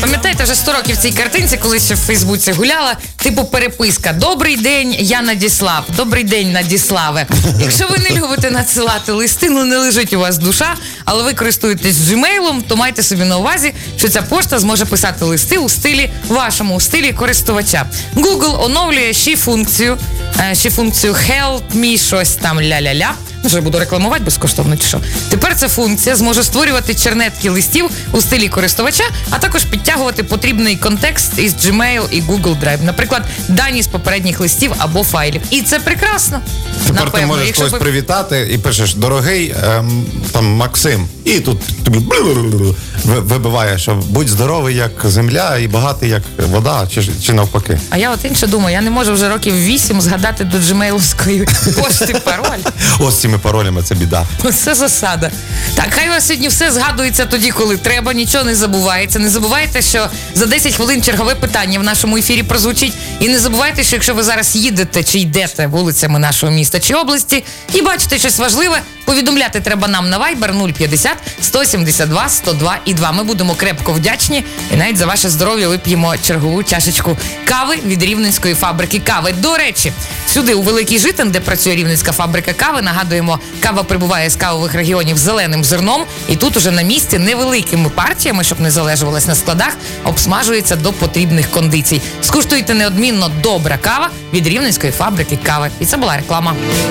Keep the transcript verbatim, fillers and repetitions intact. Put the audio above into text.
Пам'ятаєте, вже сто років цій картинці, коли ще в Фейсбуці гуляла, типу переписка. Добрий день, я Надіслав. Добрий день, Надіславе. Якщо ви не любите надсилати листи, ну не лежить у вас душа, але ви користуєтесь Gmail, то майте собі на увазі, що ця пошта зможе писати листи у стилі вашому, у стилі користувача. Google оновлює ще функцію, ще функцію help me щось там ля-ля-ля. Ну що, я буду рекламувати безкоштовно чи що? Тепер ця функція зможе створювати чернетки листів у стилі користувача, а також підтягувати потрібний контекст із Gmail і Google Drive. Наприклад, дані з попередніх листів або файлів. І це прекрасно. Тепер Напевно, ти можеш якщо когось ви... привітати і пишеш «Дорогий ем, там Максим». І тут тобі вибиває, що будь здоровий, як земля, і багатий, як вода, чи, чи навпаки. А я от інше думаю, я не можу вже років вісім згадати до джимейловської пошти пароль. Ось з цими паролями це біда. Це засада. Так, хай у вас сьогодні все згадується тоді, коли треба, нічого не забувається. Не забувайте, що за десять хвилин чергове питання в нашому ефірі прозвучить. І не забувайте, що якщо ви зараз їдете чи йдете вулицями нашого міста чи області і бачите щось важливе, повідомляти треба нам на Viber нуль п'ятдесят сто сімдесят два сто два і два. Ми будемо крепко вдячні і навіть за ваше здоров'я вип'ємо чергову чашечку кави від Рівненської фабрики кави. До речі, сюди у Великий Житин, де працює Рівненська фабрика кави, нагадуємо, кава прибуває з кавових регіонів зеленим зерном, і тут уже на місці невеликими партіями, щоб не залежувалась на складах, обсмажується до потрібних кондицій. Скуштуйте неодмінно добра кава від Рівненської фабрики кави. І це була реклама.